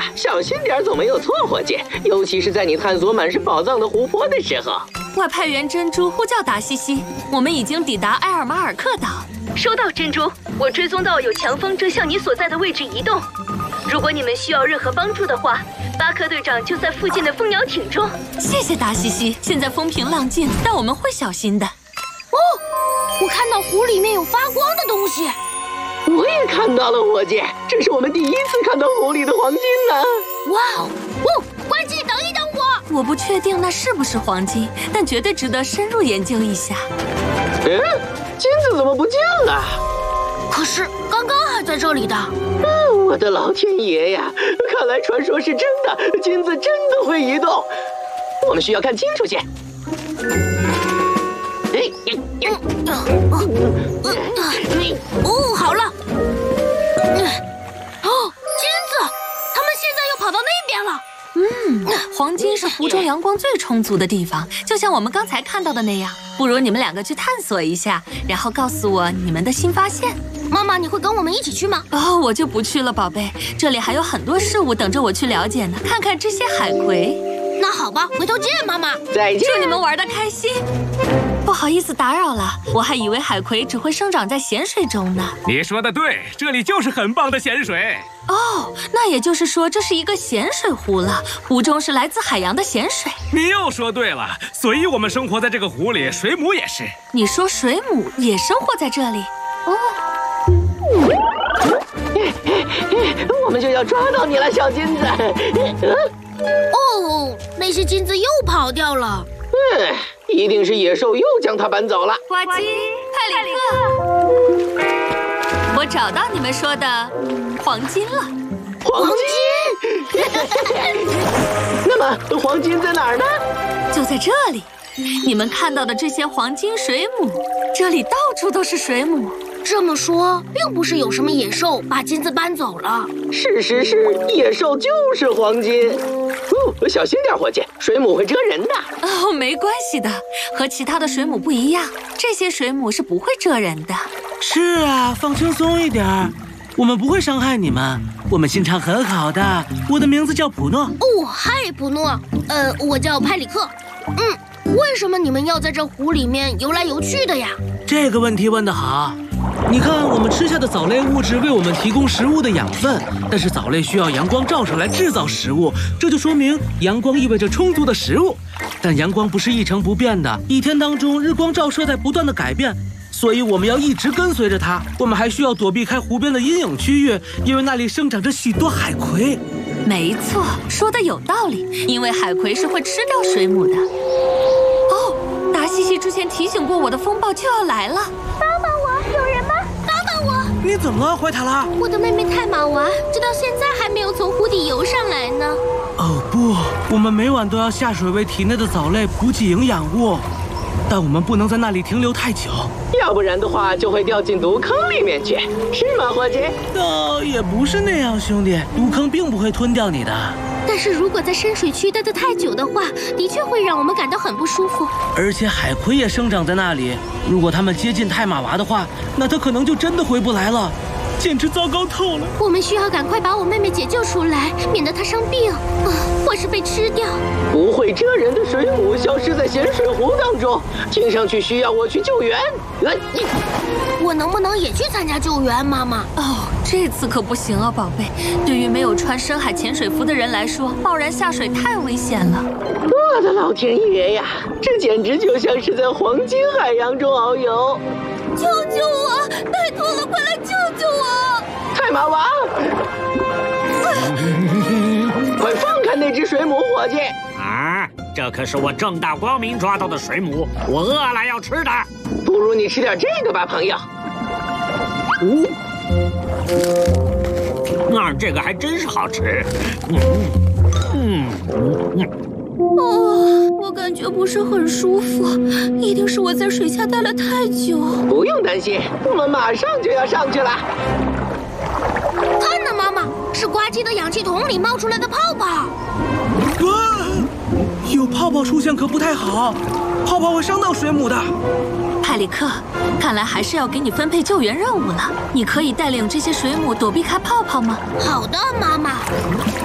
小心点总没有错，伙计。尤其是在你探索满是宝藏的湖泊的时候。 外派员珍珠呼叫达西西，我们已经抵达埃尔马尔克岛。 收到，珍珠，我追踪到有强风正向你所在的位置移动。如果你们需要任何帮助的话，巴克队长就在附近的蜂鸟艇中。 谢谢达西西，现在风平浪静，但我们会小心的。 哦，我看到湖里面有发光的东西。 我也看到了，伙计，这是我们第一次看到湖里的黄金呢。 哇哦！哦，关机，等一等我。 我不确定那是不是黄金，但绝对值得深入研究一下。 金子怎么不见了？ 可是刚刚还在这里的。 我的老天爷呀！看来传说是真的，金子真的会移动。我们需要看清楚些。 哦，好了。哦，金子，他们现在又跑到那边了。 黄金是湖中阳光最充足的地方，就像我们刚才看到的那样。不如你们两个去探索一下，然后告诉我你们的新发现。 妈妈，你会跟我们一起去吗？ 哦，我就不去了，宝贝。这里还有很多事物等着我去了解呢。看看这些海葵。 那好吧，回头见，妈妈。 再见。 祝你们玩得开心。不好意思打扰了，我还以为海葵只会生长在咸水中呢。 你说的对，这里就是很棒的咸水。 哦，那也就是说这是一个咸水湖了，湖中是来自海洋的咸水。 你又说对了，所以我们生活在这个湖里，水母也是。 你说水母也生活在这里？哦。 我们就要抓到你了，小金子。 哦，那些金子又跑掉了。 一定是野兽又将它搬走了。 呱唧，派里克，我找到你们说的黄金了。 黄金？那么黄金在哪儿呢？ 就在这里，你们看到的这些黄金水母，这里到处都是水母。 这么说，并不是有什么野兽把金子搬走了。 事实是，野兽就是黄金。小心点，伙计，水母会蛰人的。 哦，没关系的，和其他的水母不一样，这些水母是不会蛰人的。 是啊，放轻松一点，我们不会伤害你们，我们心肠很好的。我的名字叫普诺。 哦，嗨，普诺。我叫派里克。为什么你们要在这湖里面游来游去的呀？ 这个问题问得好。你看，我们吃下的藻类物质为我们提供食物的养分，但是藻类需要阳光照射来制造食物，这就说明阳光意味着充足的食物。但阳光不是一成不变的，一天当中日光照射在不断的改变，所以我们要一直跟随着它。我们还需要躲避开湖边的阴影区域，因为那里生长着许多海葵。 没错，说的有道理，因为海葵是会吃掉水母的。哦，达西西之前提醒过我的风暴就要来了。 有人吗？帮帮我！ 你怎么了，怀塔拉？ 我的妹妹泰玛娃直到现在还没有从湖底游上来呢。 哦不，我们每晚都要下水为体内的藻类补给营养物，但我们不能在那里停留太久， 要不然的话就会掉进毒坑里面去，是吗，伙计？ 也不是那样，兄弟，毒坑并不会吞掉你的。 但是如果在深水区待得太久的话，的确会让我们感到很不舒服。 而且海葵也生长在那里，如果它们接近泰玛娃的话，那它可能就真的回不来了，简直糟糕透了。 我们需要赶快把我妹妹解救出来，免得她生病，或是被吃掉。 不会蛰人的水母消失在咸水湖当中，听上去需要我去救援。 我能不能也去参加救援，妈妈？ 哦，这次可不行啊，宝贝。对于没有穿深海潜水服的人来说，贸然下水太危险了。 我的老天爷呀，这简直就像是在黄金海洋中遨游！ 救救我！拜托了，快来救救我！ 泰玛娃，快放开那只水母，伙计！ 啊，这可是我正大光明抓到的水母，我饿了要吃的。 不如你吃点这个吧，朋友。 这个还真是好吃。 我感觉不是很舒服，一定是我在水下待了太久。 不用担心，我们马上就要上去了。 看呐，妈妈，是呱唧的氧气筒里冒出来的泡泡。 有泡泡出现可不太好，泡泡会伤到水母的。 派里克，看来还是要给你分配救援任务了。你可以带领这些水母躲避开泡泡吗？ 好的，妈妈。